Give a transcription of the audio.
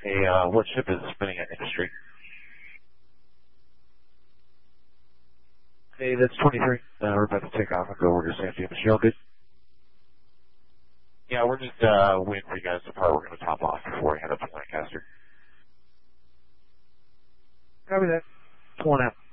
Hey, what ship is spinning at industry? Hey, that's 23. We're about to take off and go over to San Diego. Michelle, good? Yeah, we're just waiting for you guys to part. We're going to top off before we head up to Lancaster. Copy that. 1 out.